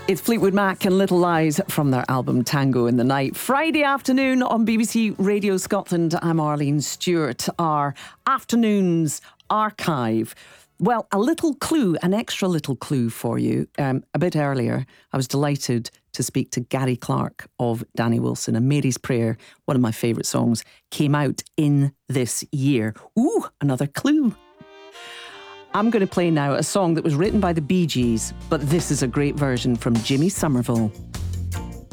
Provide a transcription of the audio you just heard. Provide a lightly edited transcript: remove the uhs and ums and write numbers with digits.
It's Fleetwood Mac and Little Lies from their album Tango in the Night. Friday afternoon on BBC Radio Scotland. I'm Arlene Stewart. Our afternoon's archive. Well, a little clue, an extra little clue for you. A bit earlier, I was delighted to speak to Gary Clark of Danny Wilson, and Mary's Prayer, one of my favourite songs, came out in this year. Ooh, another clue. I'm going to play now a song that was written by the Bee Gees, but this is a great version from Jimmy Somerville.